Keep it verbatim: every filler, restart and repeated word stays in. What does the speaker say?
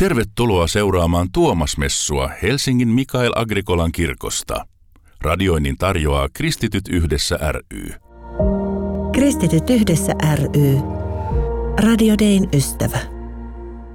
Tervetuloa seuraamaan Tuomasmessua Helsingin Mikael Agricolan kirkosta. Radioinnin tarjoaa Kristityt yhdessä ry. Kristityt yhdessä ry. Radio Dayn ystävä.